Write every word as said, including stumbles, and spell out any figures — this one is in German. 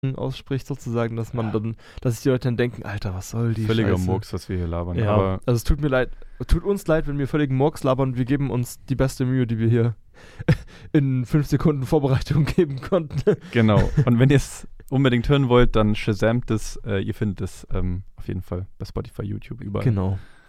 ausspricht, sozusagen, dass man dann, dass sich die Leute dann denken, Alter, was soll die Völliger Scheiße? Murks, was wir hier labern. Ja, Aber also es tut mir leid, tut uns leid, wenn wir völligen Murks labern. Wir geben uns die beste Mühe, die wir hier in fünf Sekunden Vorbereitung geben konnten. genau. Und wenn ihr es unbedingt hören wollt, dann shazamt es. Äh, ihr findet es ähm, auf jeden Fall bei Spotify, YouTube, überall. Genau.